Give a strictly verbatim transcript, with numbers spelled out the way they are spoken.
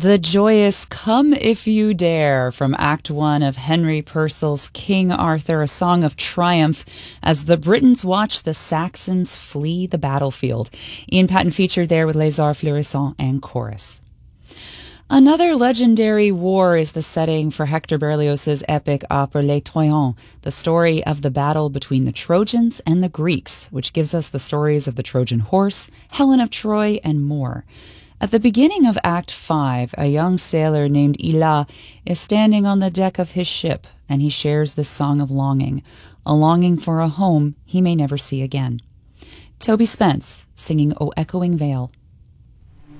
The joyous Come If You Dare from Act One of Henry Purcell's King Arthur, a song of triumph as the Britons watch the Saxons flee the battlefield. Ian Patten featured there with Les Arts Florissants and chorus. Another legendary war is the setting for Hector Berlioz's epic opera Les Troyens, the story of the battle between the Trojans and the Greeks, which gives us the stories of the Trojan horse, Helen of Troy, and more. At the beginning of Act Five, a young sailor named Ilas is standing on the deck of his ship, and he shares this song of longing, a longing for a home he may never see again. Toby Spence singing O Echoing Vale.